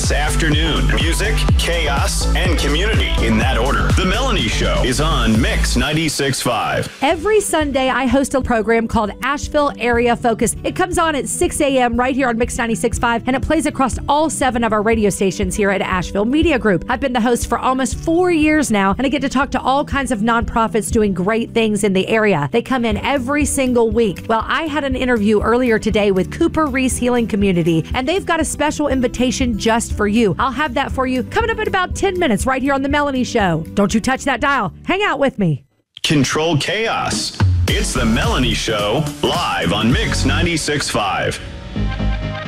this afternoon. Music, chaos, and community in that order. The Melanie Show is on Mix 96.5. Every Sunday, I host a program called Asheville Area Focus. It comes on at 6 a.m. right here on Mix 96.5, and it plays across all 7 of our radio stations here at Asheville Media Group. I've been the host for almost 4 years now, and I get to talk to all kinds of nonprofits doing great things in the area. They come in every single week. Well, I had an interview earlier today with Cooper Reese Healing Community, and they've got a special invitation just for you. I'll have that for you coming up in about 10 minutes right here on The Melanie Show. Don't you touch that dial. Hang out with me. Control chaos. It's The Melanie Show, live on Mix 96.5.